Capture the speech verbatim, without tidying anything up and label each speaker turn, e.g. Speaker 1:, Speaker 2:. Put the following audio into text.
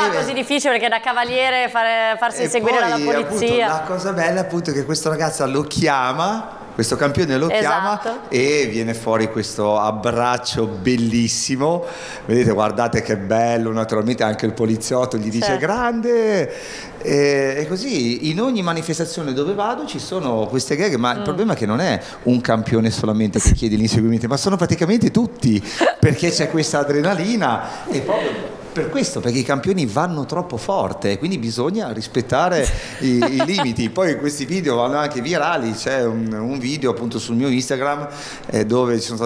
Speaker 1: fa
Speaker 2: eh,
Speaker 1: così difficile, perché da cavaliere fare, farsi inseguire
Speaker 2: poi,
Speaker 1: dalla polizia.
Speaker 2: Appunto, la cosa bella appunto è che questo ragazzo lo chiama, questo campione lo chiama,
Speaker 1: Esatto.
Speaker 2: e viene fuori questo abbraccio bellissimo. Vedete, guardate che bello, naturalmente anche il poliziotto gli dice
Speaker 1: Certo.
Speaker 2: grande, e, e così in ogni manifestazione dove vado ci sono queste gag, ma
Speaker 1: Mm.
Speaker 2: il problema è che non è un campione solamente che chiede l'inseguimento, ma sono praticamente tutti, perché c'è questa adrenalina, e proprio per questo, perché i campioni vanno troppo forte, quindi bisogna rispettare i, i limiti. Poi questi video vanno anche virali, c'è un, un video appunto sul mio Instagram eh, dove ci sono